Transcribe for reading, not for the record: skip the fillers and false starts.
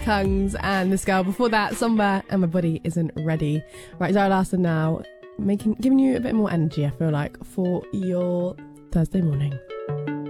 Tongues and This Girl. Before that, Somewhere and My Body Isn't Ready. Right, Zara Larsson now, giving you a bit more energy, I feel like, for your Thursday morning.